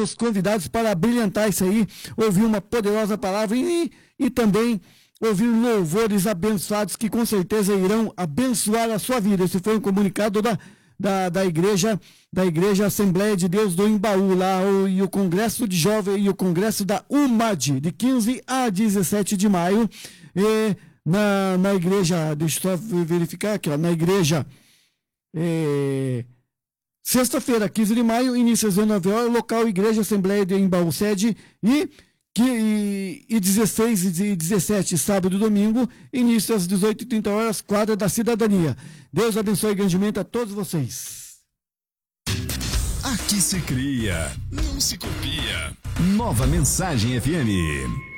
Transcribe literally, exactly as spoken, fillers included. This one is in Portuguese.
sermos convidados para brilhantar isso aí, ouvir uma poderosa palavra e, e também ouvir louvores abençoados que com certeza irão abençoar a sua vida. Esse foi um comunicado da, da, da igreja, da igreja Assembleia de Deus do Embaú, lá o, e o Congresso de Jovem e o Congresso da U M A D, de quinze a dezessete de maio, e na, na igreja, deixa eu só verificar aqui, ó, na igreja, é, sexta-feira, quinze de maio, início às dezenove horas, local Igreja Assembleia de Embaú, sede, e, que, e, e dezesseis e dezessete, sábado e domingo, início às dezoito e trinta horas, quadra da Cidadania. Deus abençoe grandemente a todos vocês. Aqui se cria, não se copia. Nova Mensagem F M.